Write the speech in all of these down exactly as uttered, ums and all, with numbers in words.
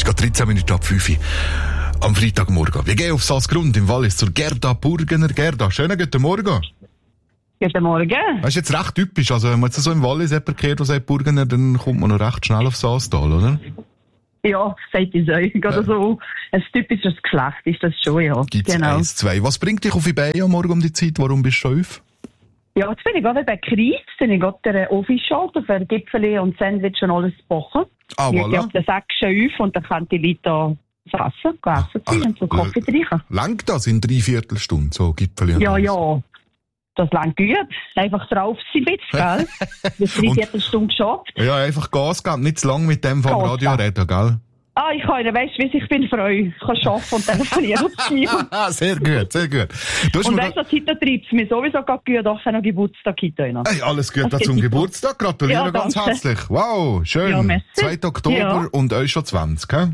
ist gerade dreizehn Minuten ab fünf Uhr am Freitagmorgen. Wir gehen auf Salzgrund im Wallis zur Gerda Burgener. Gerda, schönen guten Morgen. Guten Morgen. Das ist jetzt recht typisch. Also, wenn man jetzt so im Wallis jemanden kennt, der sagt Burgener, dann kommt man noch recht schnell auf Salztal, oder? Ja, sagt ich euch. Oder Ja. so ein typisches Geschlecht ist das schon, ja. Gibt's Genau. eins, zwei. Was bringt dich auf Iberia morgen um die Zeit? Warum bist du schon auf? Ja, jetzt bin ich gerade bei Kreis, bin ich gerade der Office-Shop für Gipfeli und Sandwich und alles backen. Ah, Ich voilà. gehe auf den Sack schon auf und dann können die Leute da fressen, essen Ah, und so Kaffee trinken. Langt das in drei Viertelstunden, so Gipfeli? und Ja, alles? ja. Das langt gut. Einfach drauf sein, bitte, gell? Das drei Viertelstunde geschafft. Ja, einfach Gas geben, nicht zu lang mit dem vom Gas Radio geben. reden, gell? Ah, ich kann ja, weißt du, wie ich bin frei. Ich kann arbeiten und telefonieren auf Skype. Ah, sehr gut, sehr gut. Du hast Und mir weißt du, heute treibt es mir sowieso gerade gut, auch noch Geburtstag heute noch. Hey, alles Gute Das zum geht nicht Geburtstag. Gratuliere Ja, ganz danke. herzlich. Wow, schön. Ja, merci. zweiten Oktober Ja. und euch schon zwanzig, gell?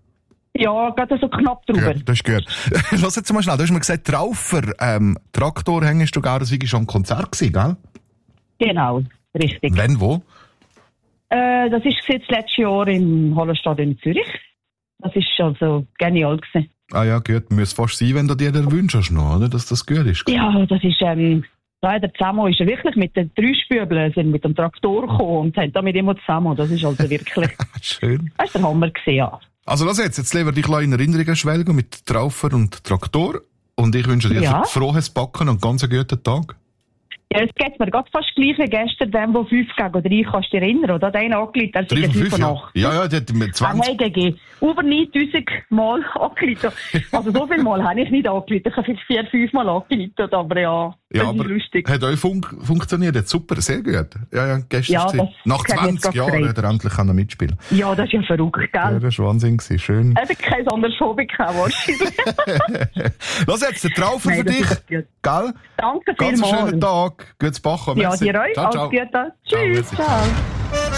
Ja, gerade so knapp drüber. Gut, das ist gut. Lass jetzt mal schnell. Du hast mir gesagt, Traufer, ähm, Traktor hängst du gar, das war schon ein Konzert gewesen, gell? Genau, richtig. Wenn, wo? Äh, das ist jetzt letztes Jahr im Hallenstad in Zürich. Das ist schon so genial gewesen. Ah ja, gut, müsste fast sein, wenn du dir den Wunsch hast noch, oder? Dass das gut ist. Ja, das ist, ähm, leider zusammen ist er wirklich mit den drei Spübeln, sind mit dem Traktor gekommen und haben damit immer zusammen. Das ist also wirklich, Schön. das ist der Hammer gewesen, ja. Also lass jetzt, jetzt leben wir dich in Erinnerungen schwelgen mit Traufer und Traktor. Und ich wünsche dir Ja. frohes Backen und ganz einen guten Tag. Ja, es geht mir gerade fast gleich wie gestern, dem, der fünf gegen drei, kannst du dich erinnern, oder? Der eine angelegt, der drei ist von fünf fünf, von ja. acht. Ja, ja, die hat mit Ah, zwanzig. nein, gegen über neuntausend Mal angeleitet. Also so viel Mal habe ich nicht angeleitet. Ich habe vielleicht vier, fünf Mal angeleitet, aber ja, das Ja, ist aber lustig. hat euch fun funktioniert jetzt super, sehr gut. Ja, ja, gestern Ja, ist das Nach hat mich zwanzig gerade Jahren gefreut. hat er endlich können mitspielen. Ja, das ist ja verrückt, Ja, gell? das war Wahnsinn gewesen. Schön. Eben kein anderes Hobby gehabt, wahrscheinlich. Lass jetzt, der Traufer Nein, für das dich. ist gut. Gell? Danke Ganz einen schönen vielmals. Tag. Gutes Bachen. Ja, Merci. dir euch. Ciao, Alles ciao. Gute. Ciao, Tschüss. merci. Ciao.